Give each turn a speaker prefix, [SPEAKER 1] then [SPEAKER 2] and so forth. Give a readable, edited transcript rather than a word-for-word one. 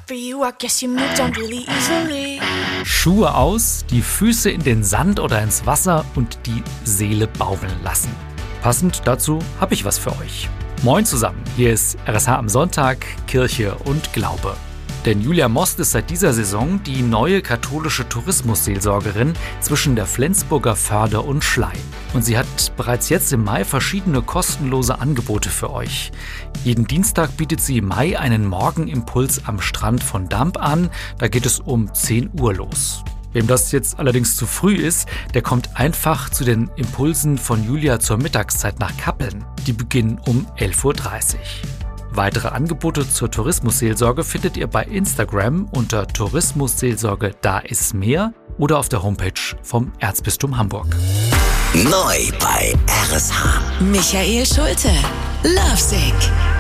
[SPEAKER 1] for you, I guess you moved on really easily.
[SPEAKER 2] Schuhe aus, die Füße in den Sand oder ins Wasser und die Seele baumeln lassen. Passend dazu habe ich was für euch. Moin zusammen, hier ist RSH am Sonntag, Kirche und Glaube. Denn Julia Most ist seit dieser Saison die neue katholische Tourismusseelsorgerin zwischen der Flensburger Förde und Schlei. Und sie hat bereits jetzt im Mai verschiedene kostenlose Angebote für euch. Jeden Dienstag bietet sie im Mai einen Morgenimpuls am Strand von Damp an. Da geht es um 10 Uhr los. Wem das jetzt allerdings zu früh ist, der kommt einfach zu den Impulsen von Julia zur Mittagszeit nach Kappeln. Die beginnen um 11.30 Uhr. Weitere Angebote zur Tourismusseelsorge findet ihr bei Instagram unter Tourismusseelsorge da ist mehr oder auf der Homepage vom Erzbistum Hamburg.
[SPEAKER 3] Neu bei RSH.
[SPEAKER 4] Michael Schulte, Lovesick.